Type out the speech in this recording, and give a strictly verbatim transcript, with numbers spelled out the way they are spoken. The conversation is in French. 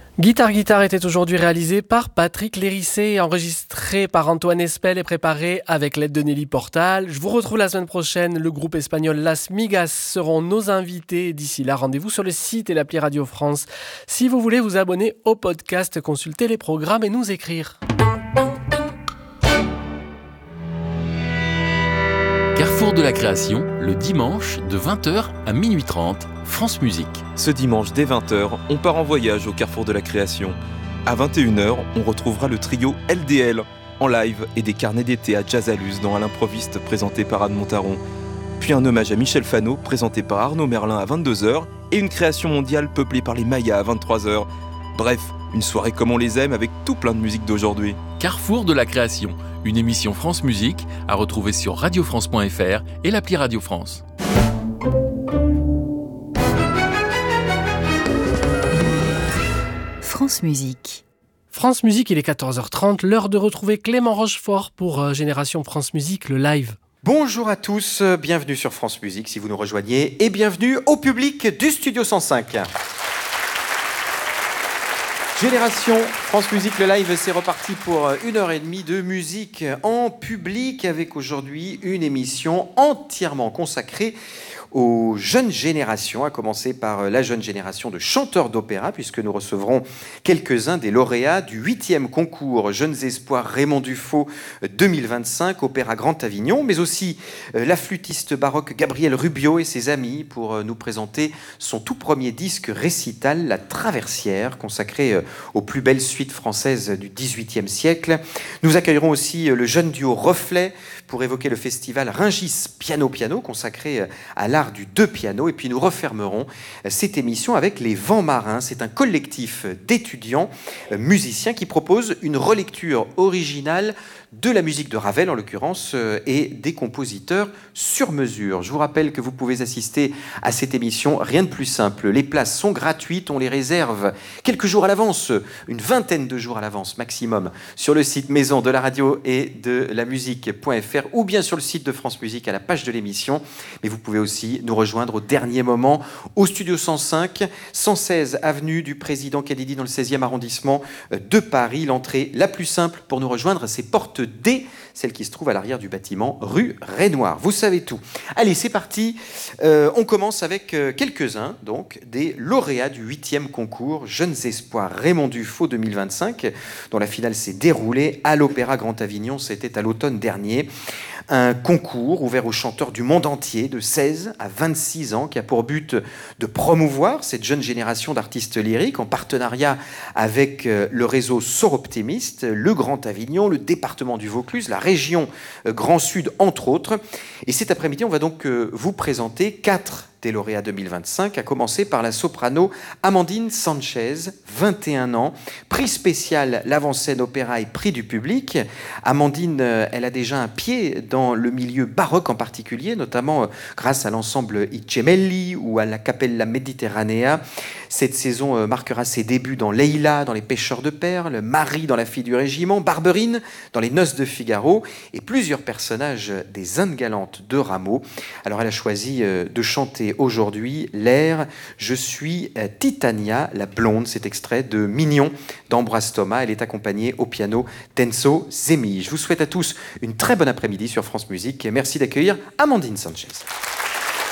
Guitare Guitare était aujourd'hui réalisé par Patrick Lérissé, enregistré par Antoine Espel et préparé avec l'aide de Nelly Portal. Je vous retrouve la semaine prochaine. Le groupe espagnol Las Migas seront nos invités. D'ici là, rendez-vous sur le site et l'appli Radio France. Si vous voulez vous abonner au podcast, consulter les programmes et nous écrire. Carrefour de la création, le dimanche de vingt heures à minuit trente, France Musique. Ce dimanche dès vingt heures, on part en voyage au Carrefour de la création. À vingt et une heures, on retrouvera le trio L D L en live et des carnets d'été à Jazzaluz dans À l'improviste présenté par Anne Montaron. Puis un hommage à Michel Fano présenté par Arnaud Merlin à vingt-deux heures et une création mondiale peuplée par les Mayas à vingt-trois heures. Bref, une soirée comme on les aime avec tout plein de musique d'aujourd'hui. Carrefour de la création, une émission France Musique à retrouver sur radio france point f r et l'appli Radio France. France Musique. France Musique, il est quatorze heures trente, l'heure de retrouver Clément Rochefort pour euh, Génération France Musique, le live. Bonjour à tous, bienvenue sur France Musique si vous nous rejoignez et bienvenue au public du Studio cent cinq. Génération France Musique, le live, c'est reparti pour une heure et demie de musique en public avec aujourd'hui une émission entièrement consacrée aux jeunes générations, à commencer par la jeune génération de chanteurs d'opéra, puisque nous recevrons quelques-uns des lauréats du huitième concours Jeunes Espoirs Raymond Dufaux deux mille vingt-cinq, Opéra Grand Avignon, mais aussi la flûtiste baroque Gabrielle Rubio et ses amis pour nous présenter son tout premier disque récital, La Traversière, consacré aux plus belles suites françaises du dix-huitième siècle. Nous accueillerons aussi le jeune duo Reflet pour évoquer le festival Rungis Piano Piano, consacré à l'art du deux piano. Et puis nous refermerons cette émission avec Les Vents Marins. C'est un collectif d'étudiants musiciens qui propose une relecture originale de la musique de Ravel, en l'occurrence, et des compositeurs sur mesure. Je vous rappelle que vous pouvez assister à cette émission, rien de plus simple. Les places sont gratuites, on les réserve quelques jours à l'avance, une vingtaine de jours à l'avance maximum, sur le site maison de la radio et de la musique.fr ou bien sur le site de France Musique à la page de l'émission. Mais vous pouvez aussi nous rejoindre au dernier moment au Studio cent cinq, cent seize avenue du Président Kennedy dans le seizième arrondissement de Paris. L'entrée la plus simple pour nous rejoindre, c'est porte D, celle qui se trouve à l'arrière du bâtiment rue Renoir. Vous savez tout. Allez, c'est parti. Euh, on commence avec euh, quelques-uns donc des lauréats du huitième concours Jeunes Espoirs Raymond Dufaux deux mille vingt-cinq, dont la finale s'est déroulée à l'Opéra Grand Avignon. C'était à l'automne dernier. Un concours ouvert aux chanteurs du monde entier de seize à vingt-six ans qui a pour but de promouvoir cette jeune génération d'artistes lyriques en partenariat avec le réseau Soroptimiste, le Grand Avignon, le département du Vaucluse, la région Grand Sud, entre autres. Et cet après-midi, on va donc vous présenter quatre des lauréats deux mille vingt-cinq, à commencer par la soprano Amandine Sanchez, vingt et un ans, prix spécial l'avant-scène opéra et prix du public. Amandine, elle a déjà un pied dans le milieu baroque en particulier, notamment grâce à l'ensemble I Gemelli ou à la Cappella Mediterranea. Cette saison marquera ses débuts dans Leila, dans Les Pêcheurs de Perles, Marie dans La Fille du Régiment, Barberine dans Les Noces de Figaro et plusieurs personnages des Indes galantes de Rameau. Alors elle a choisi de chanter aujourd'hui l'air « Je suis Titania, la blonde », cet extrait de Mignon d'Ambroise Thomas. Elle est accompagnée au piano d'Enzo Zemi. Je vous souhaite à tous une très bonne après-midi sur France Musique et merci d'accueillir Amandine Sanchez.